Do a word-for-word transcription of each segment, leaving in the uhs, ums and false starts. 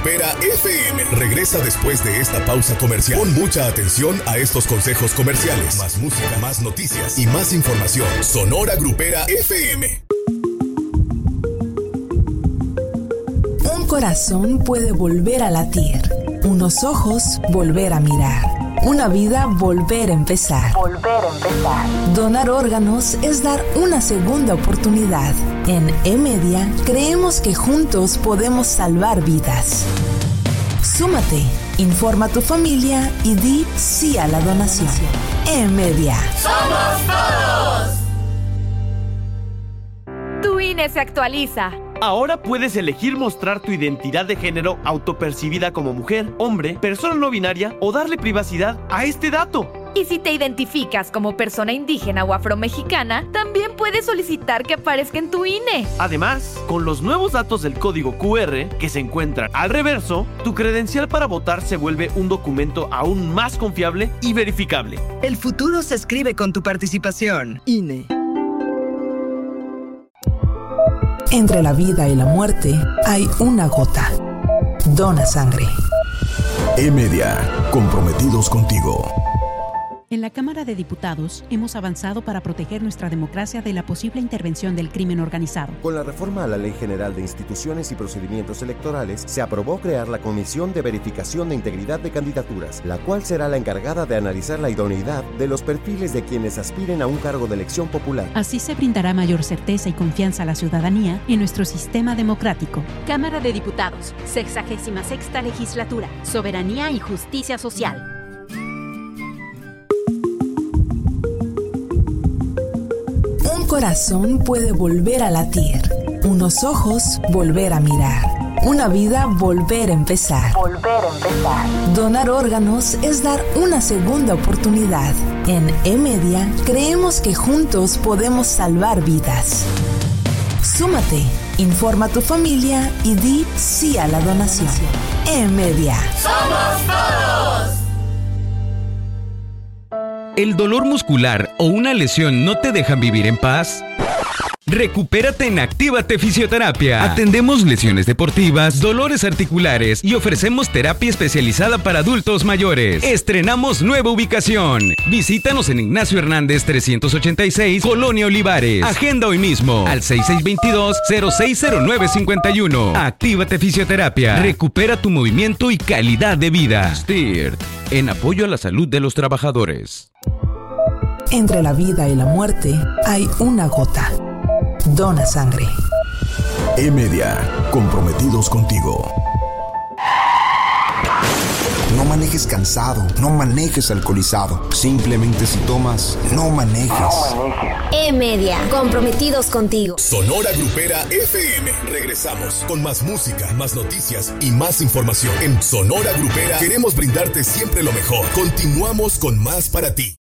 Grupera F M regresa después de esta pausa comercial. Pon mucha atención a estos consejos comerciales. Más música, más noticias y más información. Sonora Grupera F M. Un corazón puede volver a latir, unos ojos volver a mirar, una vida volver a empezar. Volver a empezar. Donar órganos es dar una segunda oportunidad. En E-Media creemos que juntos podemos salvar vidas. Súmate, informa a tu familia y di sí a la donación. E-Media. ¡Somos todos! Tu I N E se actualiza. Ahora puedes elegir mostrar tu identidad de género autopercibida como mujer, hombre, persona no binaria o darle privacidad a este dato. Y si te identificas como persona indígena o afromexicana, también puedes solicitar que aparezca en tu I N E. Además, con los nuevos datos del código Q R que se encuentran al reverso, tu credencial para votar se vuelve un documento aún más confiable y verificable. El futuro se escribe con tu participación. I N E. Entre la vida y la muerte hay una gota. Dona sangre. E-Media, comprometidos contigo. En la Cámara de Diputados hemos avanzado para proteger nuestra democracia de la posible intervención del crimen organizado. Con la reforma a la Ley General de Instituciones y Procedimientos Electorales, se aprobó crear la Comisión de Verificación de Integridad de Candidaturas, la cual será la encargada de analizar la idoneidad de los perfiles de quienes aspiren a un cargo de elección popular. Así se brindará mayor certeza y confianza a la ciudadanía en nuestro sistema democrático. Cámara de Diputados, sexagésima sexta legislatura, soberanía y justicia social. Un corazón puede volver a latir, unos ojos volver a mirar, una vida volver a empezar. Volver a empezar. Donar órganos es dar una segunda oportunidad. En E-Media creemos que juntos podemos salvar vidas. Súmate, informa a tu familia y di sí a la donación. E-Media. ¡Somos todos! ¿El dolor muscular o una lesión no te dejan vivir en paz? Recupérate en Actívate Fisioterapia. Atendemos lesiones deportivas, dolores articulares y ofrecemos terapia especializada para adultos mayores. Estrenamos nueva ubicación. Visítanos en Ignacio Hernández trescientos ochenta y seis, Colonia Olivares. Agenda hoy mismo al seis seis dos dos, cero seis cero nueve cinco uno. Actívate Fisioterapia. Recupera tu movimiento y calidad de vida. S T I R T, en apoyo a la salud de los trabajadores. Entre la vida y la muerte hay una gota. Dona sangre. E-Media, comprometidos contigo. No manejes cansado, no manejes alcoholizado. Simplemente si tomas, no manejes. No manejes. E-Media, comprometidos contigo. Sonora Grupera F M. Regresamos con más música, más noticias y más información. En Sonora Grupera queremos brindarte siempre lo mejor. Continuamos con más para ti.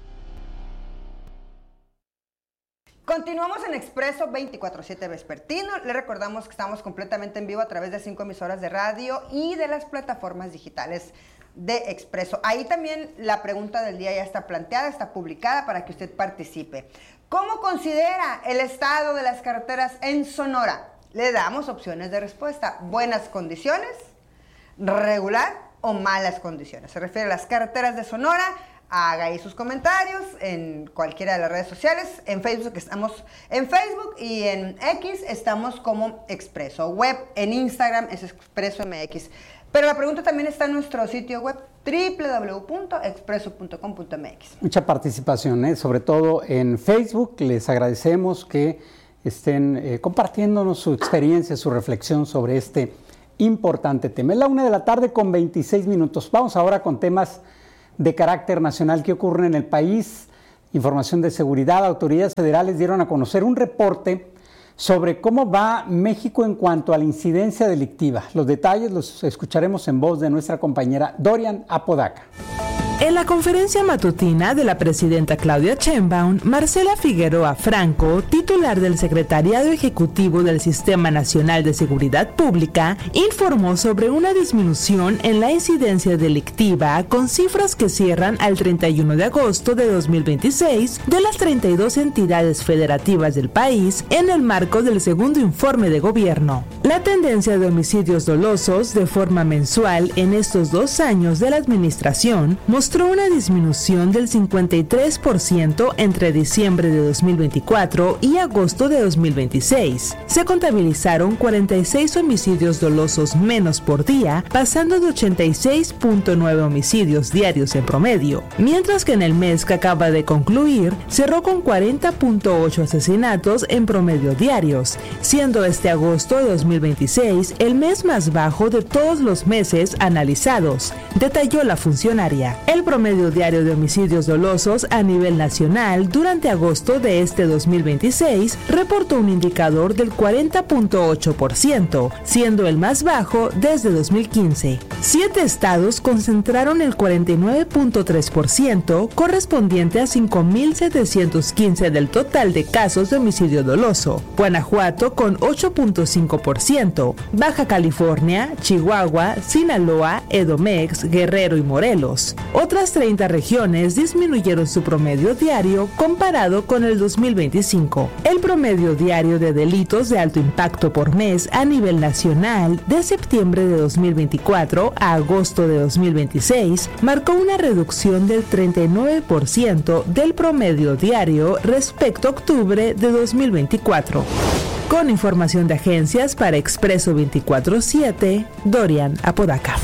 Continuamos en Expreso veinticuatro siete Vespertino. Le recordamos que estamos completamente en vivo a través de cinco emisoras de radio y de las plataformas digitales de Expreso. Ahí también la pregunta del día ya está planteada, está publicada para que usted participe. ¿Cómo considera el estado de las carreteras en Sonora? Le damos opciones de respuesta. Buenas condiciones, regular o malas condiciones. Se refiere a las carreteras de Sonora. Haga ahí sus comentarios en cualquiera de las redes sociales. En Facebook estamos en Facebook y en X estamos como Expreso Web. En Instagram es Expreso M X. Pero la pregunta también está en nuestro sitio web doble u doble u doble u punto expreso punto com punto m x. Mucha participación, ¿eh? Sobre todo en Facebook. Les agradecemos que estén eh, compartiéndonos su experiencia, su reflexión sobre este importante tema. Es la una de la tarde con veintiséis minutos. Vamos ahora con temas de carácter nacional que ocurren en el país. Información de seguridad. Autoridades federales dieron a conocer un reporte sobre cómo va México en cuanto a la incidencia delictiva. Los detalles los escucharemos en voz de nuestra compañera Dorian Apodaca. En la conferencia matutina de la presidenta Claudia Sheinbaum, Marcela Figueroa Franco, titular del Secretariado Ejecutivo del Sistema Nacional de Seguridad Pública, informó sobre una disminución en la incidencia delictiva con cifras que cierran al treinta y uno de agosto de dos mil veintiséis de las treinta y dos entidades federativas del país en el marco del segundo informe de gobierno. La tendencia de homicidios dolosos de forma mensual en estos dos años de la administración mostró mostró una disminución del cincuenta y tres por ciento entre diciembre de dos mil veinticuatro y agosto de dos mil veintiséis. Se contabilizaron cuarenta y seis homicidios dolosos menos por día, pasando de ochenta y seis punto nueve homicidios diarios en promedio, mientras que en el mes que acaba de concluir cerró con cuarenta punto ocho asesinatos en promedio diarios, siendo este agosto de dos mil veintiséis el mes más bajo de todos los meses analizados, detalló la funcionaria. El promedio diario de homicidios dolosos a nivel nacional durante agosto de este dos mil veintiséis reportó un indicador del cuarenta punto ocho por ciento, siendo el más bajo desde dos mil quince. Siete estados concentraron el cuarenta y nueve punto tres por ciento, correspondiente a cinco mil setecientos quince del total de casos de homicidio doloso. Guanajuato con ocho punto cinco por ciento, Baja California, Chihuahua, Sinaloa, Edomex, Guerrero y Morelos. Otras treinta regiones disminuyeron su promedio diario comparado con el dos mil veinticinco. El promedio diario de delitos de alto impacto por mes a nivel nacional de septiembre de dos mil veinticuatro a agosto de dos mil veintiséis marcó una reducción del treinta y nueve por ciento del promedio diario respecto a octubre de dos mil veinticuatro. Con información de agencias para Expreso veinticuatro siete, Dorian Apodaca.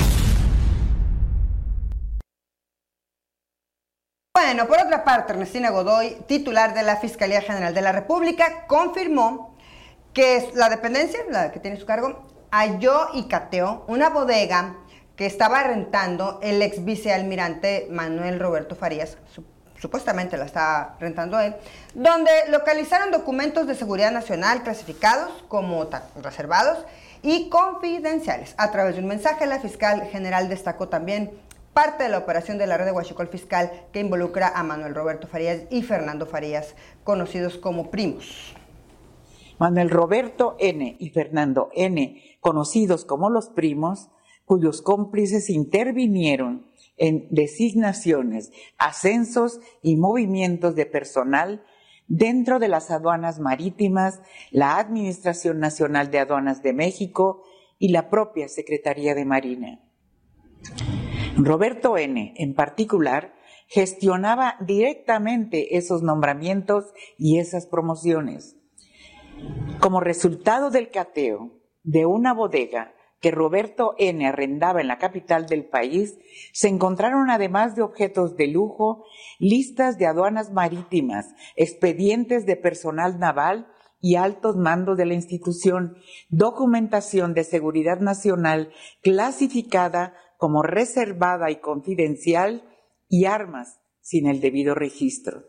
Bueno, por otra parte, Ernestina Godoy, titular de la Fiscalía General de la República, confirmó que la dependencia, la que tiene su cargo, halló y cateó una bodega que estaba rentando el ex vicealmirante Manuel Roberto Farías, su, supuestamente la estaba rentando él, donde localizaron documentos de seguridad nacional clasificados como reservados y confidenciales. A través de un mensaje, la fiscal general destacó también parte de la operación de la red de huachicol fiscal que involucra a Manuel Roberto Farías y Fernando Farías, conocidos como primos. Manuel Roberto N. y Fernando N., conocidos como los primos, cuyos cómplices intervinieron en designaciones, ascensos y movimientos de personal dentro de las aduanas marítimas, la Administración Nacional de Aduanas de México y la propia Secretaría de Marina. Roberto N., en particular, gestionaba directamente esos nombramientos y esas promociones. Como resultado del cateo de una bodega que Roberto N. arrendaba en la capital del país, se encontraron, además de objetos de lujo, listas de aduanas marítimas, expedientes de personal naval y altos mandos de la institución, documentación de seguridad nacional clasificada como reservada y confidencial y armas sin el debido registro.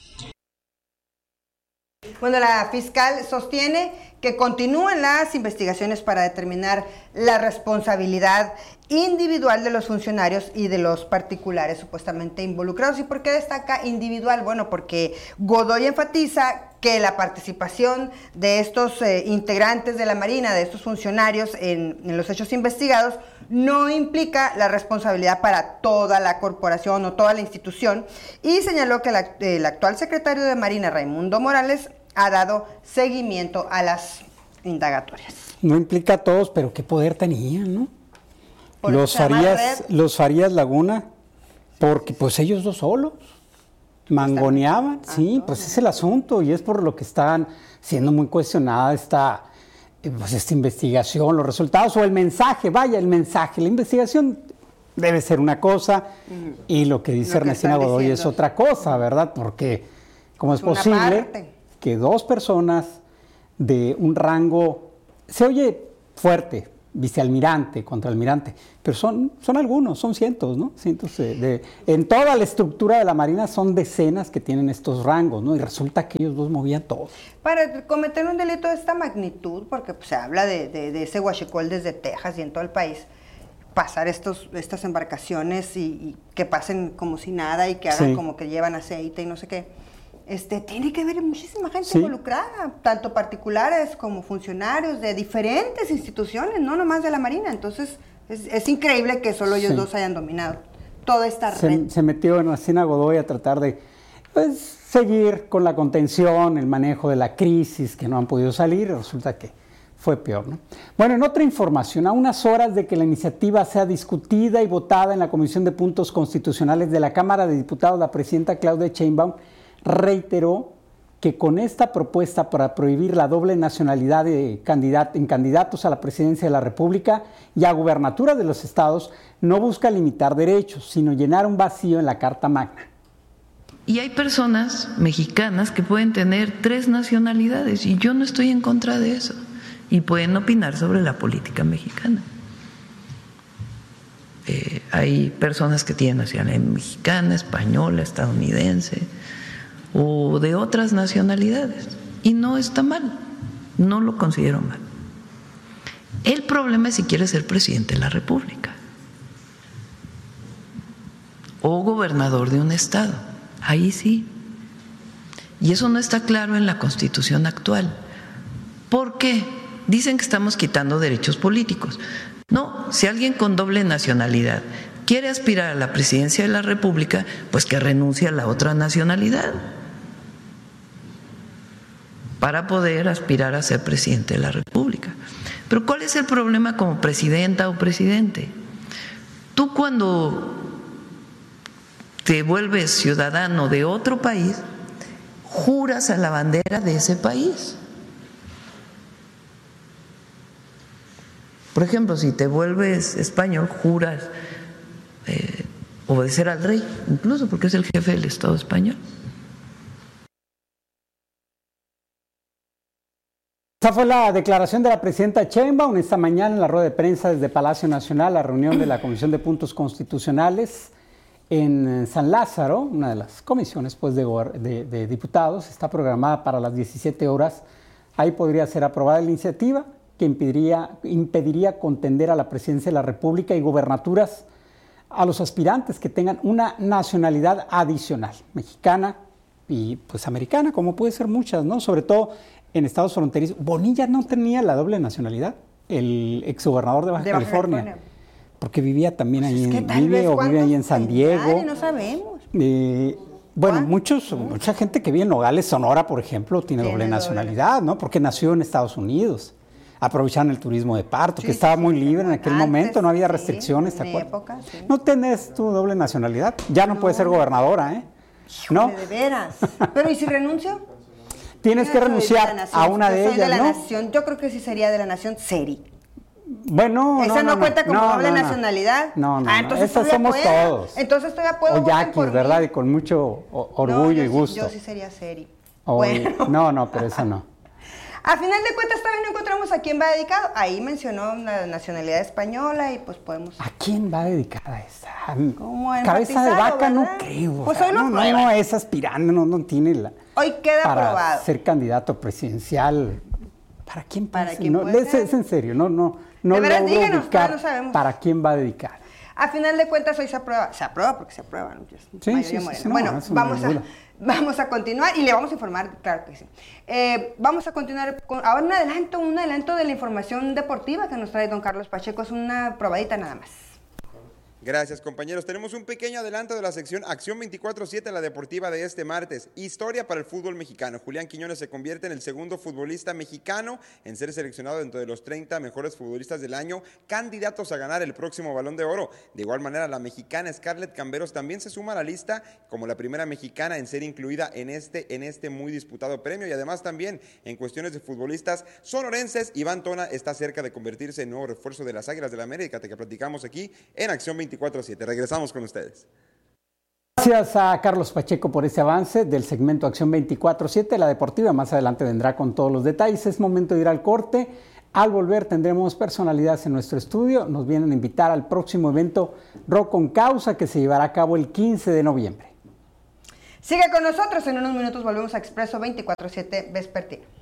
Bueno, la fiscal sostiene que continúan las investigaciones para determinar la responsabilidad individual de los funcionarios y de los particulares supuestamente involucrados. ¿Y por qué destaca individual? Bueno, porque Godoy enfatiza que la participación de estos eh, integrantes de la Marina, de estos funcionarios en, en los hechos investigados, no implica la responsabilidad para toda la corporación o toda la institución, y señaló que la, el actual secretario de Marina, Raimundo Morales, ha dado seguimiento a las indagatorias. No implica a todos, pero qué poder tenían, ¿no? Los Farías, los Farías Laguna, porque pues ellos dos solos mangoneaban, ah, sí, no, pues no. Es el asunto, y es por lo que están siendo muy cuestionada esta, pues esta investigación, los resultados o el mensaje, vaya, el mensaje, la investigación debe ser una cosa, uh-huh. y lo que dice lo Ernestina que Godoy es otra cosa, ¿verdad? Porque ¿cómo es, es posible parte. que dos personas de un rango, se oye fuerte, vicealmirante, contraalmirante, pero son, son algunos, son cientos, ¿no? Cientos de, de, en toda la estructura de la Marina son decenas que tienen estos rangos, ¿no? Y resulta que ellos dos movían todo. Para cometer un delito de esta magnitud, porque pues, se habla de, de, de ese huachicol desde Texas y en todo el país, pasar estos, estas embarcaciones y, y que pasen como si nada y que hagan sí. como que llevan aceite y no sé qué. Este, tiene que haber muchísima gente sí. involucrada, tanto particulares como funcionarios de diferentes instituciones, no nomás de la Marina. Entonces, es, es increíble que solo ellos sí. dos hayan dominado toda esta se, red. Se metió en la Hacienda Godoy a tratar de pues, seguir con la contención, el manejo de la crisis, que no han podido salir, y resulta que fue peor, ¿no? Bueno, en otra información, a unas horas de que la iniciativa sea discutida y votada en la Comisión de Puntos Constitucionales de la Cámara de Diputados, la presidenta Claudia Sheinbaum reiteró que con esta propuesta para prohibir la doble nacionalidad de candidat- en candidatos a la presidencia de la República y a gubernaturas de los estados no busca limitar derechos, sino llenar un vacío en la Carta Magna. Y hay personas mexicanas que pueden tener tres nacionalidades y yo no estoy en contra de eso. Y pueden opinar sobre la política mexicana. Eh, hay personas que tienen nacionalidad mexicana, española, estadounidense o de otras nacionalidades. Y no está mal, no lo considero mal. El problema es si quiere ser presidente de la República o gobernador de un estado. Ahí sí. Y eso no está claro en la Constitución actual. ¿Por qué? Dicen que estamos quitando derechos políticos. No, si alguien con doble nacionalidad quiere aspirar a la presidencia de la República, pues que renuncie a la otra nacionalidad para poder aspirar a ser presidente de la República. Pero ¿cuál es el problema como presidenta o presidente? Tú cuando te vuelves ciudadano de otro país, juras a la bandera de ese país. Por ejemplo, si te vuelves español, juras eh, obedecer al rey, incluso porque es el jefe del Estado español. Esa fue la declaración de la presidenta Sheinbaum esta mañana en la rueda de prensa desde Palacio Nacional, la reunión de la Comisión de Puntos Constitucionales en San Lázaro, una de las comisiones pues, de, de, de diputados, está programada para las diecisiete horas. Ahí podría ser aprobada la iniciativa que impediría, impediría contender a la presidencia de la República y gobernaturas a los aspirantes que tengan una nacionalidad adicional, mexicana y pues americana, como puede ser muchas, ¿no? Sobre todo en estados fronterizos. Bonilla no tenía la doble nacionalidad, el exgobernador de Baja, de Baja California, California, porque vivía también pues ahí es en vive o vive ahí en San Diego. No sabemos. Eh, bueno, muchos, mucha gente que vive en Nogales, Sonora, por ejemplo, tiene, tiene doble nacionalidad, doble. ¿no? Porque nació en Estados Unidos. Aprovecharon el turismo de parto, sí, que estaba sí, muy libre en aquel antes, momento, no había restricciones, sí, ¿te acuerdas? Época, sí. ¿No tenés tu doble nacionalidad? Ya no, no puedes ser gobernadora, ¿eh? No. De veras. Pero ¿y si renuncio? Tienes que renunciar nación, a una de ellas, de la ¿no? Nación, yo creo que sí sería de la nación Seri. Bueno, ¿Esa no, no, no cuenta como no, doble no, nacionalidad? No, no, ah, entonces esas somos puedo. todos. Entonces todavía puedo o yaquis, ¿verdad? Mí. Y con mucho orgullo no, yo y gusto. Sí, yo sí sería Seri. O, bueno. No, no, pero esa no. A final de cuentas también encontramos a quién va dedicado. Ahí mencionó una nacionalidad española y pues podemos... ¿A quién va dedicada esa? Como cabeza de vaca, ¿verdad? No creo. Pues hoy no, no, no es aspirando, no, no tiene la... Hoy queda para aprobado. Para ser candidato presidencial. ¿Para quién? ¿Para quién no, es, es en serio, no, no, no logro ubicar no sabemos. Para quién va a dedicar. A final de cuentas hoy se aprueba, se aprueba porque se aprueba, ¿no? Sí, sí, sí, sí, bueno, no, vamos a... Vamos a continuar y le vamos a informar, claro que sí. Eh, vamos a continuar con ahora un adelanto, un adelanto de la información deportiva que nos trae don Carlos Pacheco. Es una probadita nada más. Gracias, compañeros. Tenemos un pequeño adelanto de la sección Acción veinticuatro siete, la deportiva de este martes. Historia para el fútbol mexicano. Julián Quiñones se convierte en el segundo futbolista mexicano en ser seleccionado dentro de los treinta mejores futbolistas del año, candidatos a ganar el próximo Balón de Oro. De igual manera, la mexicana Scarlett Camberos también se suma a la lista como la primera mexicana en ser incluida en este, en este muy disputado premio. Y además también, en cuestiones de futbolistas sonorenses, Iván Tona está cerca de convertirse en nuevo refuerzo de las Águilas del la América, que platicamos aquí en Acción veinticuatro siete. Regresamos con ustedes. Gracias a Carlos Pacheco por ese avance del segmento Acción veinticuatro siete. La deportiva más adelante vendrá con todos los detalles. Es momento de ir al corte. Al volver tendremos personalidades en nuestro estudio. Nos vienen a invitar al próximo evento Rock con Causa que se llevará a cabo el quince de noviembre. Sigue con nosotros. En unos minutos volvemos a Expreso veinticuatro siete Vespertino.